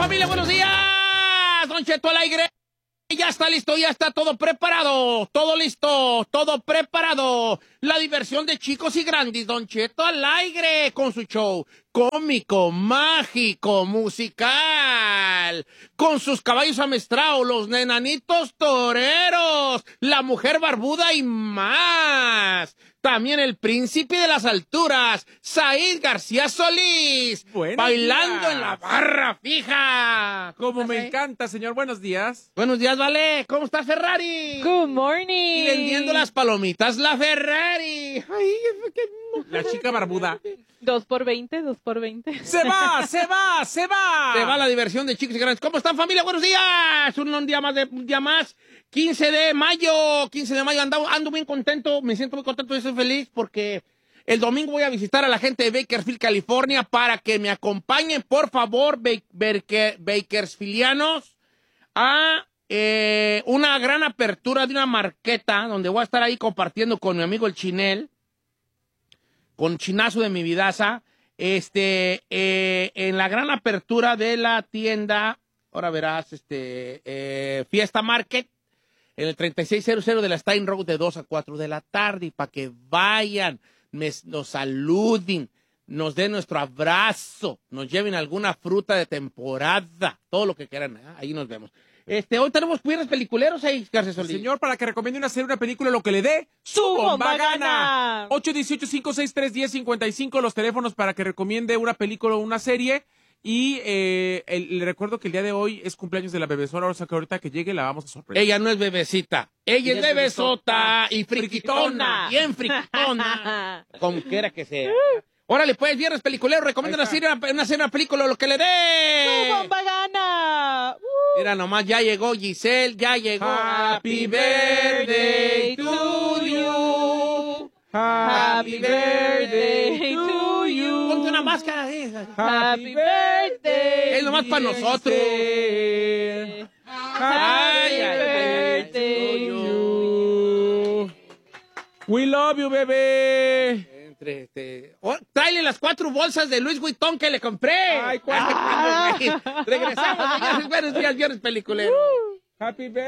familia? Buenos días. Don Cheto al aire. Ya está listo, ya está todo preparado. Todo listo, todo preparado. La diversión de chicos y grandes. Don Cheto al aire con su show cómico, mágico, musical. Con sus caballos amestrados, los nenanitos toreros, la mujer barbuda y más. También el príncipe de las alturas, Said García Solís, Buenos bailando días. en la barra fija. Como me encanta, señor. Buenos días. Buenos días, Vale. ¿Cómo está Ferrari? Good morning. Y vendiendo las palomitas, la Ferrari. Ay, La chica barbuda. 2 por 20, 2 por 20. ¡Se va, se va, se va! se va la diversión de chicos y grandes. ¿Cómo están, familia? Buenos días. Un día más. 15 de mayo. 15 de mayo. Ando bien contento. Me siento muy contento y soy feliz porque el domingo voy a visitar a la gente de Bakersfield, California, para que me acompañen, por favor, Bakersfieldianos, a una gran apertura de una marqueta donde voy a estar ahí compartiendo con mi amigo el Chinel, con Chinazo de mi vidaza, en la gran apertura de la tienda, ahora verás, Fiesta Market, en el 3600 de la Stein Road de 2 a 4 de la tarde, y para que vayan, nos saluden, nos den nuestro abrazo, nos lleven alguna fruta de temporada, todo lo que quieran, ahí nos vemos. Hoy tenemos viernes peliculeros ahí, García Solís. Señor, para que recomiende una serie, una película, lo que le dé, ¡su bomba gana! 818-563-1055, los teléfonos para que recomiende una película o una serie. Y le recuerdo que el día de hoy es cumpleaños de la bebesora, o sea que ahorita que llegue la vamos a sorprender. Ella no es bebecita, ella es bebesota y friquitona, bien friquitona, como quiera que sea. Órale, pues, viernes peliculero, recomienda una serie, una película, lo que le dé. ¡Tu bomba gana! Mira, nomás, ya llegó Giselle, ya llegó. Happy birthday to you. Happy birthday to you. Ponte una máscara, Happy birthday. Es nomás para nosotros. Happy birthday to you. We love you, bebé. Tráele las 4 bolsas de Louis Vuitton que le compré. Ay, ¿cuál? Regresamos, señores. Buenos días, viernes peliculero. Happy birthday.